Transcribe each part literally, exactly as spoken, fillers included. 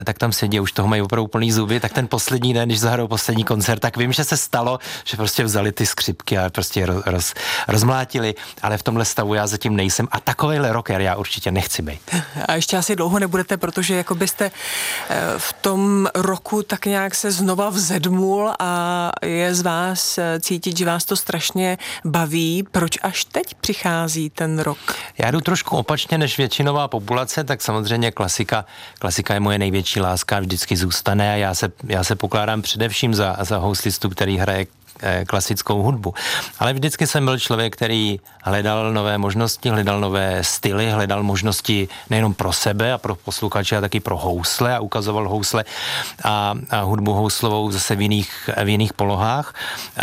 tak tam sedí, už toho mají opravdu plný zuby, tak ten poslední den, když zahrajou poslední koncert, tak vím, že se stalo, že prostě vzali ty skřipky a prostě roz, roz, rozmlátili, ale v tomhle stavu já zatím nejsem a takovejhle rocker já určitě nechci být. A ještě asi dlouho nebudete, protože jako byste v tom roku tak nějak se znova vzedmul a je z vás cítit, že vás to strašně baví. Proč až teď přichází ten rok? Já jdu trošku opačně než většinová populace, tak samozřejmě klasika, klasika je moje největší láska, vždycky zůstane a já se, já se pokládám především za, za houslistu, který hraje klasickou hudbu. Ale vždycky jsem byl člověk, který hledal nové možnosti, hledal nové styly, hledal možnosti nejenom pro sebe a pro posluchače, a taky pro housle a ukazoval housle a, a hudbu houslovou zase v jiných, v jiných polohách.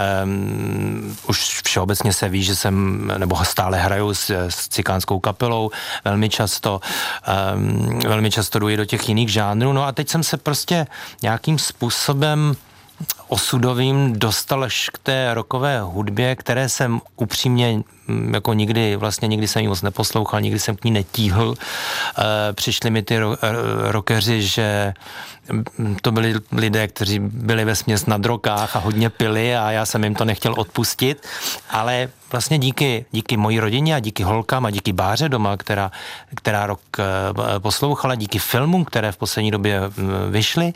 Um, už všeobecně se ví, že jsem, nebo stále hraju s, s cikánskou kapelou velmi často, um, velmi často jdu i do těch jiných žánrů. No a teď jsem se prostě nějakým způsobem osudovým dostal až k té rockové hudbě, které jsem upřímně jako nikdy, vlastně nikdy jsem ji moc neposlouchal, nikdy jsem k ní netíhl. E, přišli mi ty ro, rockeři, že to byli lidé, kteří byli vesměs na drogách a hodně pili a já jsem jim to nechtěl odpustit, ale vlastně díky, díky mojí rodině a díky holkám a díky Báře doma, která, která rock poslouchala, díky filmům, které v poslední době vyšly,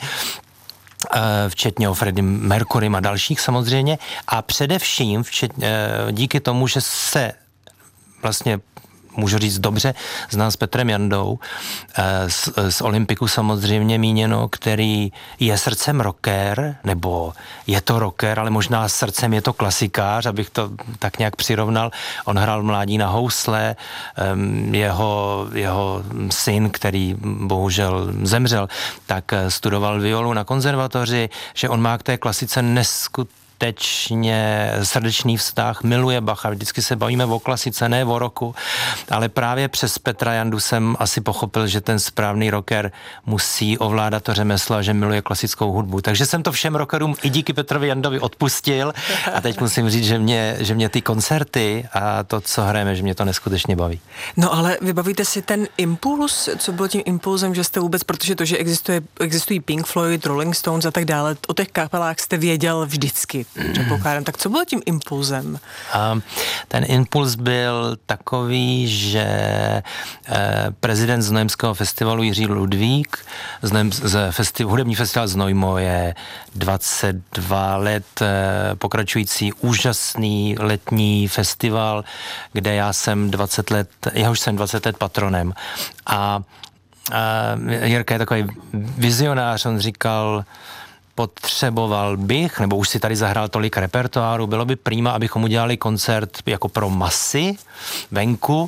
včetně o Freddie Mercurym a dalších samozřejmě a především včetně, díky tomu, že se vlastně můžu říct dobře, znám s Petrem Jandou, z, z Olympiku samozřejmě míněno, který je srdcem rocker, nebo je to rocker, ale možná srdcem je to klasikář, abych to tak nějak přirovnal. On hrál v mládí na housle, jeho, jeho syn, který bohužel zemřel, tak studoval violu na konzervatoři, že on má k té klasice neskutečně skutečně srdečný vztah, miluje Bacha, vždycky se bavíme o klasice, ne o roku, ale právě přes Petra Jandu jsem asi pochopil, že ten správný rocker musí ovládat to řemeslo a že miluje klasickou hudbu. Takže jsem to všem rockerům i díky Petrovi Jandovi odpustil a teď musím říct, že mě, že mě ty koncerty a to, co hrajeme, že mě to neskutečně baví. No ale vybavíte si ten impuls, co bylo tím impulzem, že jste vůbec, protože to, že existuje, existují Pink Floyd, Rolling Stones a tak dále, o těch kapelách jste věděl vždycky. Předpokládám. Tak co bylo tím impulzem? A ten impuls byl takový, že eh, prezident Znojemského festivalu Jiří Ludvík, Znojem, z festi, hudební festival Znojmo je dvacet dva let eh, pokračující úžasný letní festival, kde já jsem dvacet let, já už jsem dvacet let patronem. A eh, Jirka je takový vizionář, on říkal, potřeboval bych, nebo už si tady zahrál tolik repertoáru, bylo by prima, abychom udělali koncert jako pro masy venku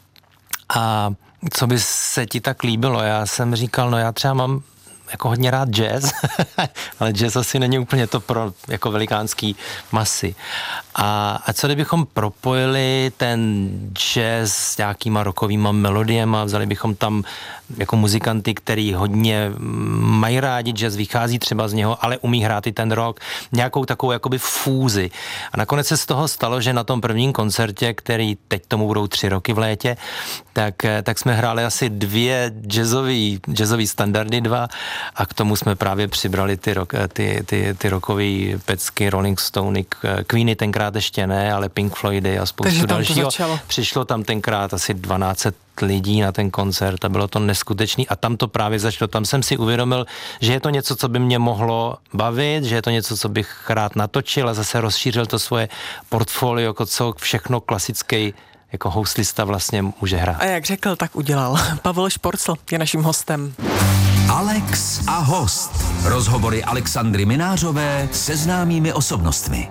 a co by se ti tak líbilo? Já jsem říkal, no já třeba mám jako hodně rád jazz, ale jazz asi není úplně to pro jako velikánský masy. A, a co kdybychom propojili ten jazz s nějakýma rockovýma melodiema, vzali bychom tam jako muzikanty, který hodně mají rádi jazz, vychází třeba z něho, ale umí hrát i ten rock, nějakou takovou jakoby fúzi. A nakonec se z toho stalo, že na tom prvním koncertě, který teď tomu budou tři roky v létě, tak, tak jsme hráli asi dvě jazzový, jazzový standardy dva a k tomu jsme právě přibrali ty, rock, ty, ty, ty rockový pecky, Rolling Stony, Queeny tenkrát ještě ne, ale Pink Floydy a spoustu dalšího. Přišlo tam tenkrát asi dvanáct set lidí na ten koncert a bylo to neskutečný a tam to právě začalo. Tam jsem si uvědomil, že je to něco, co by mě mohlo bavit, že je to něco, co bych rád natočil a zase rozšířil to svoje portfolio, jako co všechno klasický jako houslista vlastně může hrát. A jak řekl, tak udělal. Pavel Šporcl je naším hostem. Alex a host. Rozhovory Alexandry Minářové se známými osobnostmi.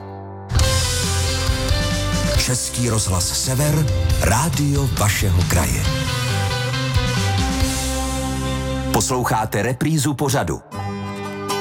Český rozhlas Sever, rádio vašeho kraje. Posloucháte reprízu pořadu.